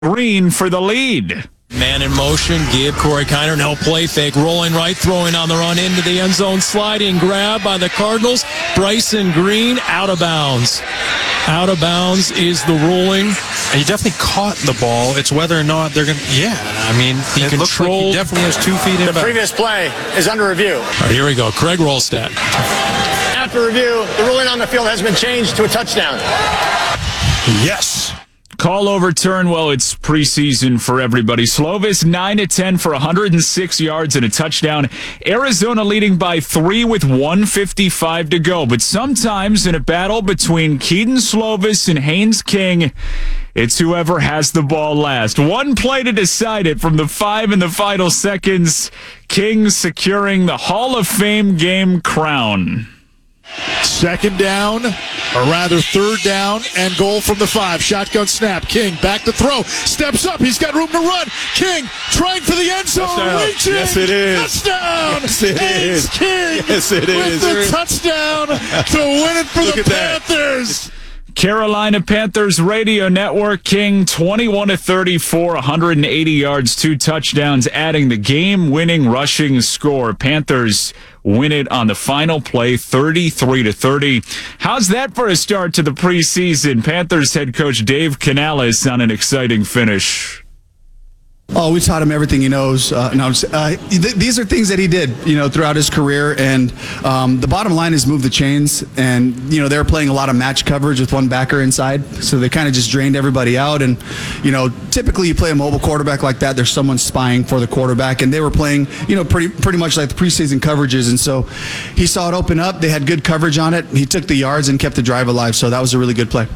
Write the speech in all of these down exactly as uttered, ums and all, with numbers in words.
Green for the lead. Man in motion, give Corey Kiner, no play fake, rolling right, throwing on the run into the end zone, sliding grab by the Cardinals. Bryson Green out of bounds. Out of bounds is the ruling. And he definitely caught the ball. It's whether or not they're going to, yeah, I mean, He it looks like he controlled- definitely has two feet in The back. previous play is under review. All right, here we go. Craig Rolstad. After review, the ruling on the field has been changed to a touchdown. Yes. Call overturned. Well, it's preseason for everybody. Slovis, nine to ten for one hundred six yards and a touchdown. Arizona leading by three with one fifty-five to go. But sometimes in a battle between Keaton Slovis and Haynes King, it's whoever has the ball last. One play to decide it from the five in the final seconds. King securing the Hall of Fame game crown. Second down, or rather third down, and goal from the five. Shotgun snap. King back to throw. Steps up. He's got room to run. King trying for the end zone. Touchdown. Reaching. Yes, it is. Touchdown. Yes, it Haynes is. King Yes, it with is. the touchdown to win it for Look the at that. Panthers. Carolina Panthers Radio Network. King twenty-one to thirty-four, one hundred eighty yards, two touchdowns, adding the game-winning rushing score. Panthers win it on the final play, thirty-three to thirty. How's that for a start to the preseason? Panthers head coach Dave Canales on an exciting finish. Oh, we taught him everything he knows. Uh, no, uh, th- these are things that he did, you know, throughout his career. And um, the bottom line is move the chains. And, you know, they were playing a lot of match coverage with one backer inside. So they kind of just drained everybody out. And, you know, typically you play a mobile quarterback like that, there's someone spying for the quarterback. And they were playing, you know, pretty pretty much like the preseason coverages. And so he saw it open up. They had good coverage on it. He took the yards and kept the drive alive. So that was a really good play.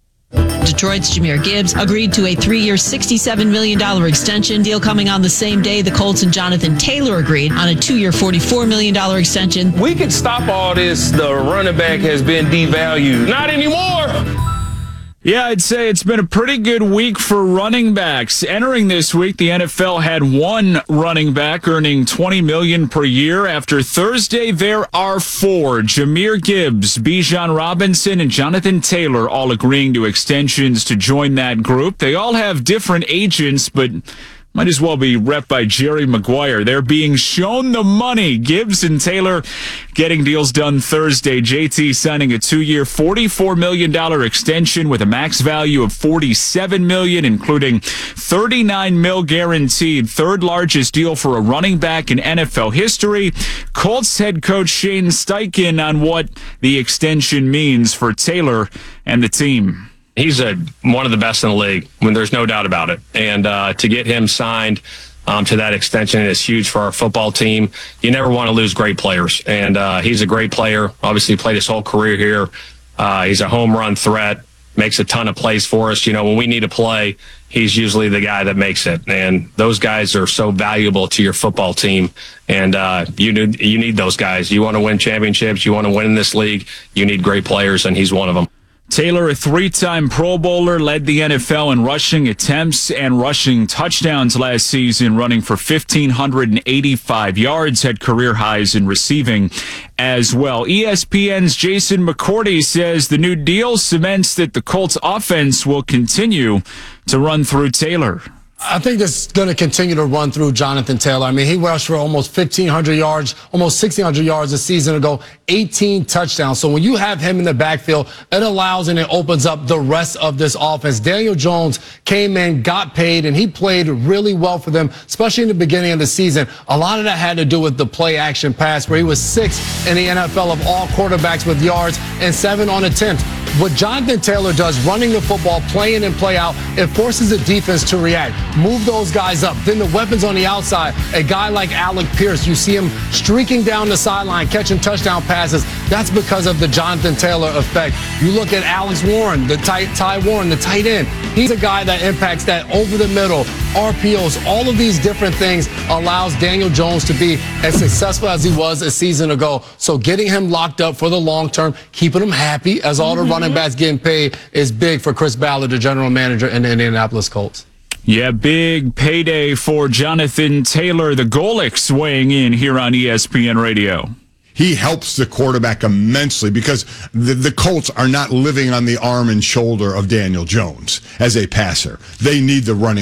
Detroit's Jahmyr Gibbs agreed to a three-year, sixty-seven million dollars extension deal coming on the same day the Colts and Jonathan Taylor agreed on a two-year, forty-four million dollars extension. We can stop all this. The running back has been devalued. Not anymore. Yeah, I'd say it's been a pretty good week for running backs. Entering this week, the N F L had one running back earning twenty million dollars per year. After Thursday, there are four. Jahmyr Gibbs, Bijan Robinson, and Jonathan Taylor all agreeing to extensions to join that group. They all have different agents, but might as well be rep by Jerry Maguire. They're being shown the money. Gibbs and Taylor getting deals done Thursday. J T signing a two-year, forty-four million dollars extension with a max value of forty-seven million dollars, including thirty-nine mil guaranteed. Third largest deal for a running back in N F L history. Colts head coach Shane Steichen on what the extension means for Taylor and the team. He's a, one of the best in the league, when there's no doubt about it. And uh, to get him signed um, to that extension is huge for our football team. You never want to lose great players. And uh, he's a great player. Obviously played his whole career here. Uh, he's a home run threat, makes a ton of plays for us. You know, when we need a play, he's usually the guy that makes it. And those guys are so valuable to your football team. And uh, you need, you need those guys. You want to win championships. You want to win in this league. You need great players, and he's one of them. Taylor, a three-time Pro Bowler, led the N F L in rushing attempts and rushing touchdowns last season, running for one thousand five hundred eighty-five yards, had career highs in receiving as well. E S P N's Jason McCourty says the new deal cements that the Colts offense will continue to run through Taylor. I think it's going to continue to run through Jonathan Taylor. I mean, he rushed for almost fifteen hundred yards, almost sixteen hundred yards a season ago, eighteen touchdowns. So when you have him in the backfield, it allows and it opens up the rest of this offense. Daniel Jones came in, got paid, and he played really well for them, especially in the beginning of the season. A lot of that had to do with the play action pass, where he was sixth in the N F L of all quarterbacks with yards and seven on attempts. What Jonathan Taylor does, running the football, playing and play out, it forces the defense to react. Move those guys up. Then the weapons on the outside, a guy like Alec Pierce, you see him streaking down the sideline, catching touchdown passes. That's because of the Jonathan Taylor effect. You look at Alex Warren, the tight, Ty Warren, the tight end. He's a guy that impacts that over the middle, R P Os, all of these different things allows Daniel Jones to be as successful as he was a season ago. So getting him locked up for the long term, keeping him happy as all the running backs getting paid is big for Chris Ballard, the general manager in the Indianapolis Colts. Yeah, big payday for Jonathan Taylor. The Golics weighing in here on E S P N Radio. he helps the quarterback immensely because the, the Colts are not living on the arm and shoulder of Daniel Jones as a passer. They need the running